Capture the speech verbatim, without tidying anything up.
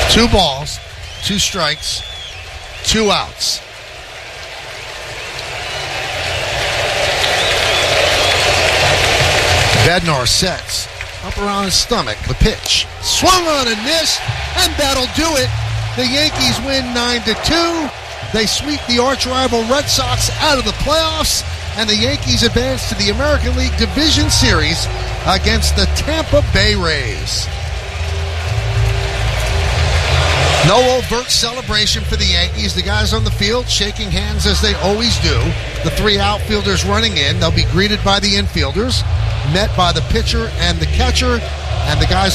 Two balls, two strikes, two outs. Bednar sets. Up around his stomach. The pitch. Swung on and missed. And that'll do it. The Yankees win nine to two. They sweep the arch-rival Red Sox out of the playoffs. And the Yankees advance to the American League Division Series against the Tampa Bay Rays. No overt celebration for the Yankees. The guys on the field shaking hands as they always do. The three outfielders running in. They'll be greeted by the infielders, met by the pitcher and the catcher, and the guys